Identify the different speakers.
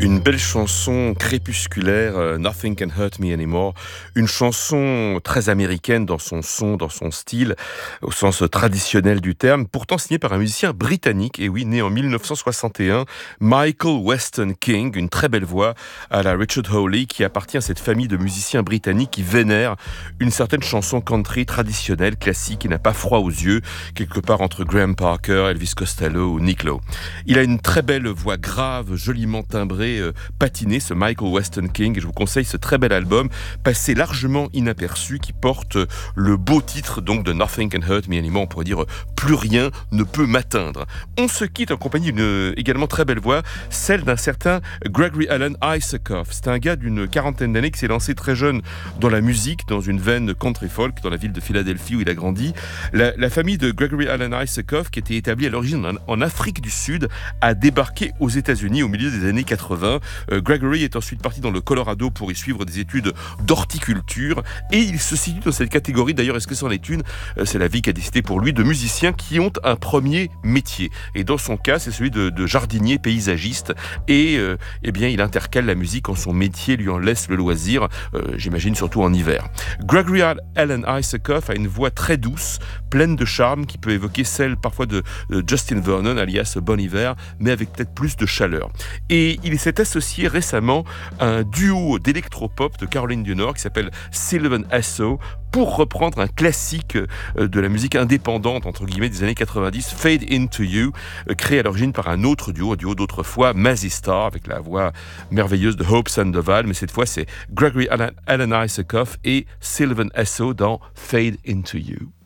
Speaker 1: Une belle chanson crépusculaire, Nothing Can Hurt Me Anymore. Une chanson très américaine dans son son, dans son style, au sens traditionnel du terme, pourtant signée par un musicien britannique, et oui, né en 1961, Michael Weston King, une très belle voix à la Richard Hawley, qui appartient à cette famille de musiciens britanniques qui vénèrent une certaine chanson country traditionnelle, classique, qui n'a pas froid aux yeux, quelque part entre Graham Parker, Elvis Costello ou Nick Lowe. Il a une très belle voix grave, joliment timbrée, patinée, ce Michael Weston King, et je vous conseille ce très bel album, passé largement inaperçu, qui porte le beau titre donc de Nothing Can Hurt Me Anymore, on pourrait dire plus rien ne peut m'atteindre. On se quitte en compagnie d'une également très belle voix, celle d'un certain Gregory Alan Isakov. C'est un gars d'une quarantaine d'années qui s'est lancé très jeune dans la musique, dans une veine country folk, dans la ville de Philadelphie où il a grandi. La famille de Gregory Alan Isakov, qui était établie à l'origine en Afrique du Sud, a débarqué aux États-Unis au milieu des années 80. Gregory est ensuite parti dans le Colorado pour y suivre des études d'horticulture, et il se situe dans cette catégorie, d'ailleurs est-ce que c'en est une, c'est la vie qu'a décidé pour lui, de musiciens qui ont un premier métier, et dans son cas c'est celui de jardinier paysagiste, et eh bien il intercale la musique quand son métier lui en laisse le loisir, j'imagine surtout en hiver. Gregory Alan Isakov a une voix très douce, pleine de charme, qui peut évoquer celle parfois de Justin Vernon alias Bon Iver, mais avec peut-être plus de chaleur. Et il s'est associé récemment à un duo d'électropop de Caroline du Nord qui s'appelle Sylvan Esso, pour reprendre un classique de la musique indépendante entre guillemets des années 90, Fade Into You, créé à l'origine par un autre duo, un duo d'autrefois, Mazzy Star, avec la voix merveilleuse de Hope Sandoval, mais cette fois c'est Gregory Alan Isakov et Sylvan Esso dans Fade Into You.